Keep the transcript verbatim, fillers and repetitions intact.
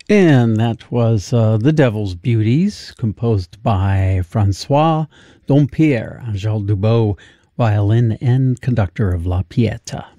And that was uh, The Devil's Beauties, composed by Francois Dompierre, Angèle Dubos, violin and conductor of La Pieta.